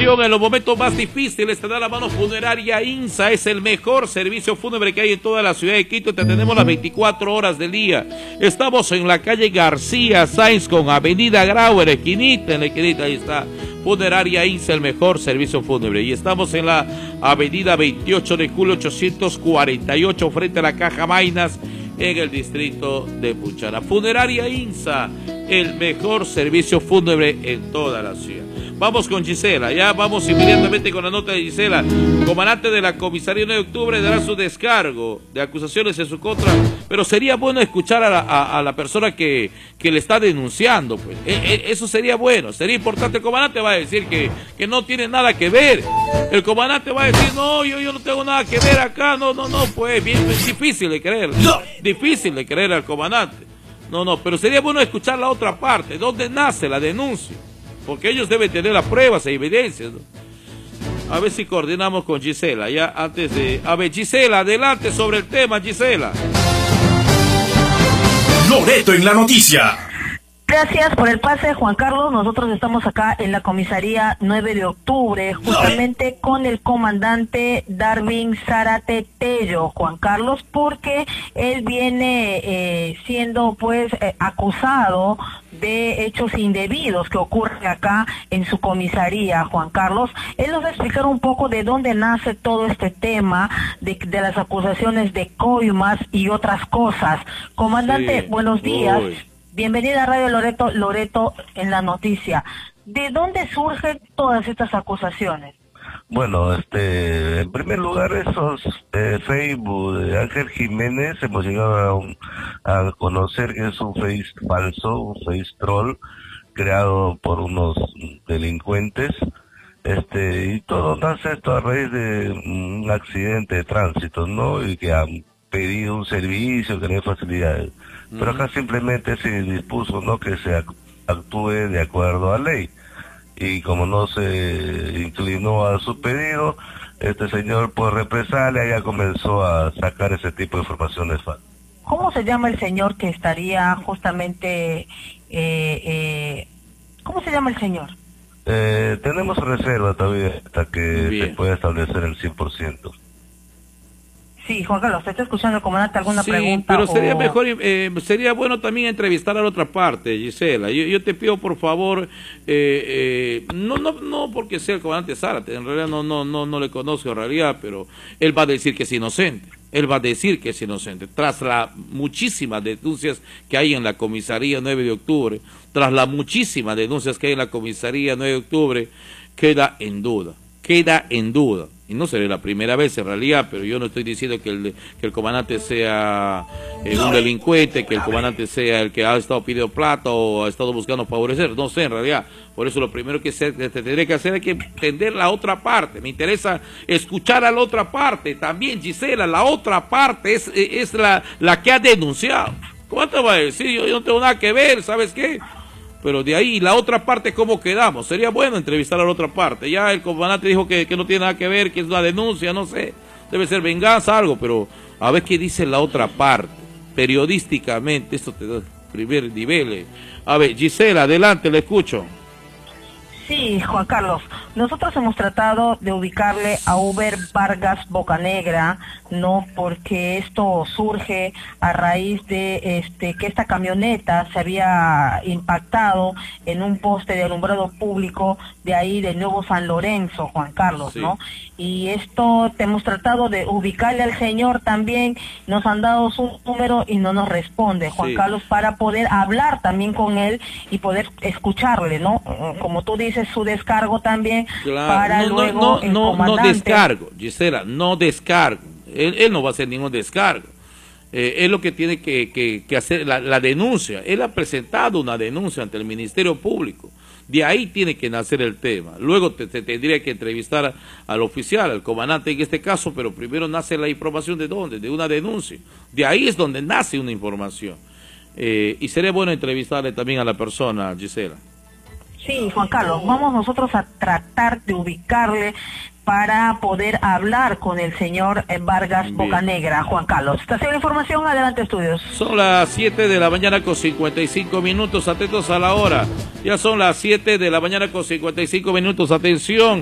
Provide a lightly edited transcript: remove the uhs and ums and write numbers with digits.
en los momentos más difíciles te da la mano Funeraria INSA. Es el mejor servicio fúnebre que hay en toda la ciudad de Quito. Te tenemos las 24 horas del día. Estamos en la calle García Sáenz con Avenida Grau, en la esquinita, ahí está. Funeraria INSA, el mejor servicio fúnebre. Y estamos en la avenida 28 de julio 848, frente a la Caja Mainas, en el distrito de Puchara. Funeraria INSA, el mejor servicio fúnebre en toda la ciudad. Vamos con Gisela, ya vamos inmediatamente con la nota de Gisela. Comandante de la comisaría 9 de octubre dará su descargo de acusaciones en su contra, pero sería bueno escuchar a la persona que le está denunciando, pues. Eso sería bueno, sería importante. El comandante va a decir que no tiene nada que ver. El comandante va a decir, no, yo no tengo nada que ver acá, no, pues, bien, es difícil de creer, difícil de creer al comandante. No, pero sería bueno escuchar la otra parte, ¿dónde nace la denuncia? Porque ellos deben tener las pruebas e evidencias, ¿no? A ver si coordinamos con Gisela, ya antes de... A ver, Gisela, adelante sobre el tema, Gisela. Loreto en la noticia. Gracias por el pase, Juan Carlos. Nosotros estamos acá en la comisaría 9 de octubre, justamente con el comandante Darwin Zárate Tello, Juan Carlos, porque él viene siendo pues acusado de hechos indebidos que ocurren acá en su comisaría, Juan Carlos. Él nos va a explicar un poco de dónde nace todo este tema de las acusaciones de coimas y otras cosas. Comandante, sí, buenos días. Bienvenida a Radio Loreto en la noticia. ¿De dónde surgen todas estas acusaciones? Bueno, en primer lugar, esos Facebook de Ángel Jiménez hemos llegado a conocer que es un Face falso, un Face troll, creado por unos delincuentes, y todo nace esto a raíz de un accidente de tránsito, ¿no? Y que han pedido un servicio, que no hay facilidades. Pero acá simplemente se dispuso, ¿no?, que se actúe de acuerdo a ley. Y como no se inclinó a su pedido, este señor por represalia ya comenzó a sacar ese tipo de informaciones falsas. ¿Cómo se llama el señor que estaría justamente... ¿Cómo se llama el señor? Tenemos reserva todavía hasta que se pueda establecer el 100%. Sí, Juan Carlos, ¿te está escuchando el comandante alguna pregunta? Pero sería mejor, sería bueno también entrevistar a la otra parte, Gisela. Yo te pido por favor, no porque sea el comandante Zárate, en realidad no le conozco en realidad, pero él va a decir que es inocente. Él va a decir que es inocente, tras las muchísimas denuncias que hay en la comisaría 9 de octubre, tras las muchísimas denuncias que hay en la comisaría 9 de octubre, queda en duda. Y no será la primera vez en realidad, pero yo no estoy diciendo que el comandante sea un delincuente, que el comandante sea el que ha estado pidiendo plata o ha estado buscando favorecer, no sé en realidad. Por eso lo primero que se tendría que hacer es que entender la otra parte. Me interesa escuchar a la otra parte también, Gisela. La otra parte es la que ha denunciado. ¿Cómo te va a decir? Yo no tengo nada que ver, ¿sabes qué? Pero de ahí, la otra parte, ¿cómo quedamos? Sería bueno entrevistar a la otra parte. Ya el comandante dijo que no tiene nada que ver, que es una denuncia, no sé. Debe ser venganza, algo, pero a ver qué dice la otra parte. Periodísticamente, esto te da primer nivel. A ver, Gisela, adelante, le escucho. Sí, Juan Carlos, nosotros hemos tratado de ubicarle a Uber Vargas Bocanegra, no, porque esto surge a raíz de que esta camioneta se había impactado en un poste de alumbrado público de ahí del Nuevo San Lorenzo, Juan Carlos, sí, ¿no? Y esto hemos tratado de ubicarle al señor también, nos han dado su número y no nos responde, Juan sí, Carlos, para poder hablar también con él y poder escucharle, ¿no? Como tú dices, su descargo también, claro, para luego el comandante... No descargo, Gisela, no descargo. Él no va a hacer ningún descargo. Es lo que tiene que hacer la denuncia. Él ha presentado una denuncia ante el Ministerio Público. De ahí tiene que nacer el tema. Luego te tendría que entrevistar al oficial, al comandante en este caso, pero primero nace la información de dónde, de una denuncia. De ahí es donde nace una información. Y sería bueno entrevistarle también a la persona, Gisela. Sí, Juan Carlos, vamos nosotros a tratar de ubicarle para poder hablar con el señor Vargas Bocanegra, Juan Carlos. Estación de información, adelante estudios. Son las 7 de la mañana con 55 minutos, atentos a la hora. Ya son las 7 de la mañana con 55 minutos, atención.